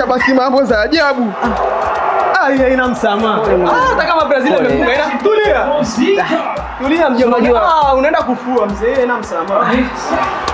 Acha basi mambo za ajabu. Haina msamaha. Hata kama Brazil amefunga ina tulia. Tulia mjomba. Unaenda kufua mzee, haina msamaha.